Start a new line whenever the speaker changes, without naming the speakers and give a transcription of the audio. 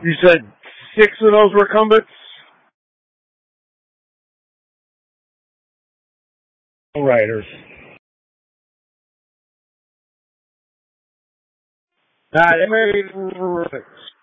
You said 6 of those were recumbents? Writers. They made